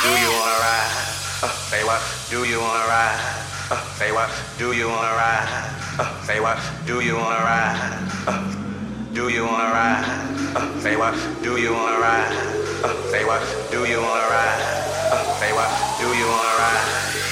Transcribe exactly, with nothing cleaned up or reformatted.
Do you wanna ride? Uh, say what? Do you wanna ride? Uh, say what? Do you wanna ride? Uh, say what? Do you wanna ride? Uh, do you wanna ride? Uh, say what? Do you wanna ride? Uh, say what? Do you wanna